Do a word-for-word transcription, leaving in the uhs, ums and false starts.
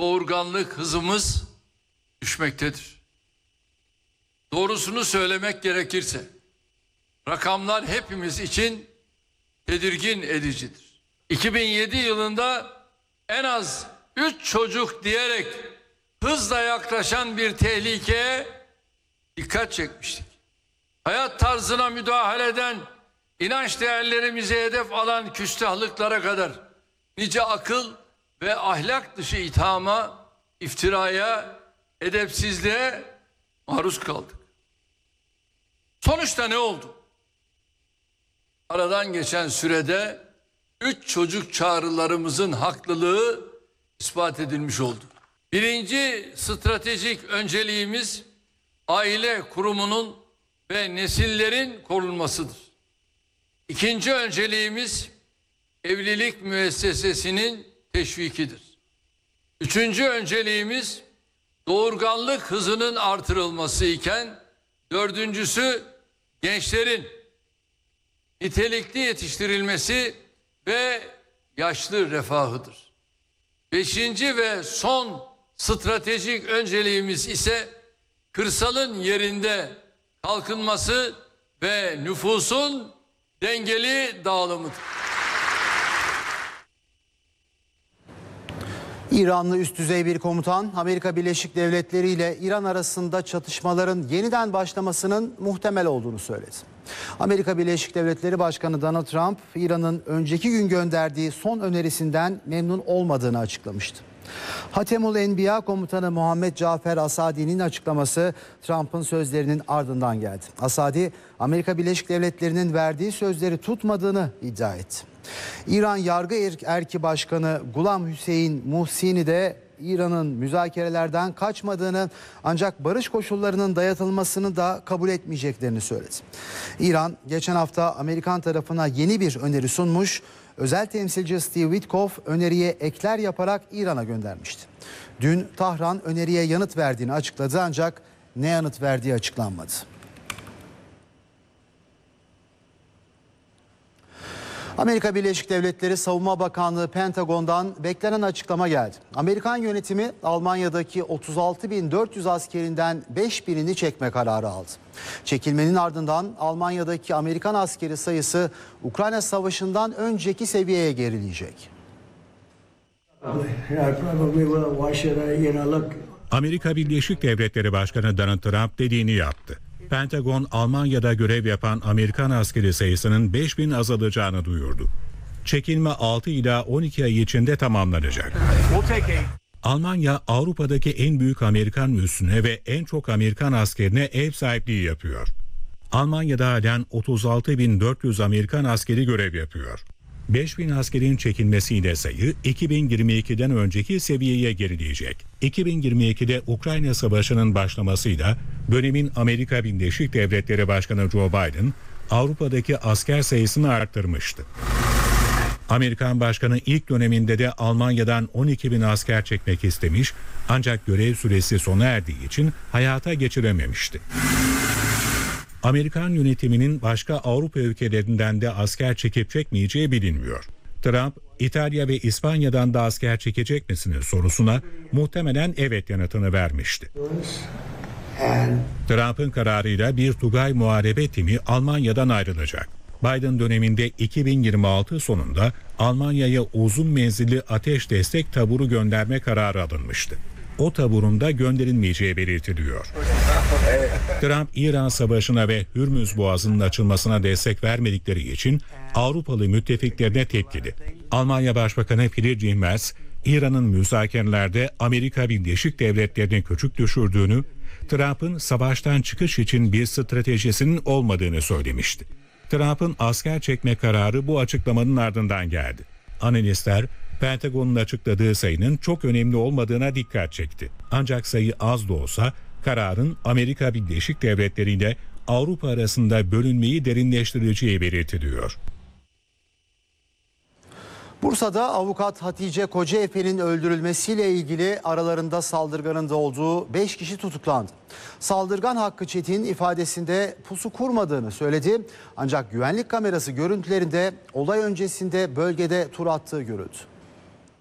doğurganlık hızımız düşmektedir. Doğrusunu söylemek gerekirse rakamlar hepimiz için tedirgin edicidir. iki bin yedi yılında en az üç çocuk diyerek hızla yaklaşan bir tehlikeye dikkat çekmiştik. Hayat tarzına müdahale eden, inanç değerlerimize hedef alan küstahlıklara kadar nice akıl ve ahlak dışı ithama, iftiraya, edepsizliğe maruz kaldık. Sonuçta ne oldu? Aradan geçen sürede üç çocuk çağrılarımızın haklılığı ispat edilmiş oldu. Birinci stratejik önceliğimiz aile kurumunun ve nesillerin korunmasıdır. İkinci önceliğimiz evlilik müessesesinin teşvikidir. Üçüncü önceliğimiz doğurganlık hızının artırılması iken dördüncüsü gençlerin nitelikli yetiştirilmesi ve yaşlı refahıdır. Beşinci ve son stratejik önceliğimiz ise kırsalın yerinde kalkınması ve nüfusun dengeli dağılımıdır. İranlı üst düzey bir komutan Amerika Birleşik Devletleri ile İran arasında çatışmaların yeniden başlamasının muhtemel olduğunu söyledi. Amerika Birleşik Devletleri Başkanı Donald Trump, İran'ın önceki gün gönderdiği son önerisinden memnun olmadığını açıklamıştı. Hatemül Enbiya Komutanı Muhammed Cafer Asadi'nin açıklaması Trump'ın sözlerinin ardından geldi. Asadi, Amerika Birleşik Devletleri'nin verdiği sözleri tutmadığını iddia etti. İran Yargı Erki Başkanı Gulam Hüseyin Muhsini de İran'ın müzakerelerden kaçmadığını ancak barış koşullarının dayatılmasını da kabul etmeyeceklerini söyledi. İran geçen hafta Amerikan tarafına yeni bir öneri sunmuş. Özel temsilci Steve Witkoff öneriye ekler yaparak İran'a göndermişti. Dün Tahran öneriye yanıt verdiğini açıkladı ancak ne yanıt verdiği açıklanmadı. Amerika Birleşik Devletleri Savunma Bakanlığı Pentagon'dan beklenen açıklama geldi. Amerikan yönetimi Almanya'daki otuz altı bin dört yüz askerinden beş binini çekme kararı aldı. Çekilmenin ardından Almanya'daki Amerikan askeri sayısı Ukrayna Savaşı'ndan önceki seviyeye gerileyecek. Amerika Birleşik Devletleri Başkanı Donald Trump dediğini yaptı. Pentagon, Almanya'da görev yapan Amerikan askeri sayısının beş bin azalacağını duyurdu. Çekilme altı ila on iki ay içinde tamamlanacak. Almanya, Avrupa'daki en büyük Amerikan üssüne ve en çok Amerikan askerine ev sahipliği yapıyor. Almanya'da halen otuz altı bin dört yüz Amerikan askeri görev yapıyor. beş bin askerin çekilmesiyle sayı iki bin yirmi ikiden önceki seviyeye gerileyecek. iki bin yirmi ikide Ukrayna Savaşı'nın başlamasıyla dönemin Amerika Birleşik Devletleri Başkanı Joe Biden Avrupa'daki asker sayısını arttırmıştı. Amerikan Başkanı ilk döneminde de Almanya'dan on iki bin asker çekmek istemiş ancak görev süresi sona erdiği için hayata geçirememişti. Amerikan yönetiminin başka Avrupa ülkelerinden de asker çekip çekmeyeceği bilinmiyor. Trump, İtalya ve İspanya'dan da asker çekecek misiniz sorusuna muhtemelen evet yanıtını vermişti. Trump'ın kararıyla bir Tugay muharebe timi Almanya'dan ayrılacak. Biden döneminde iki bin yirmi altı sonunda Almanya'ya uzun menzilli ateş destek taburu gönderme kararı alınmıştı. O taburun da gönderilmeyeceği belirtiliyor. Trump, İran Savaşı'na ve Hürmüz Boğazı'nın açılmasına destek vermedikleri için Avrupalı müttefiklerine tepkili. Almanya Başbakanı Friedrich Merz, İran'ın müzakerelerde Amerika Birleşik Devletleri'ni küçük düşürdüğünü, Trump'ın savaştan çıkış için bir stratejisinin olmadığını söylemişti. Trump'ın asker çekme kararı bu açıklamanın ardından geldi. Analistler, Pentagon'un açıkladığı sayının çok önemli olmadığına dikkat çekti. Ancak sayı az da olsa kararın Amerika Birleşik Devletleri ile Avrupa arasında bölünmeyi derinleştireceği belirtiliyor. Bursa'da avukat Hatice Kocaefe'nin öldürülmesiyle ilgili aralarında saldırganın da olduğu beş kişi tutuklandı. Saldırgan Hakkı Çetin ifadesinde pusu kurmadığını söyledi. Ancak güvenlik kamerası görüntülerinde olay öncesinde bölgede tur attığı görüldü.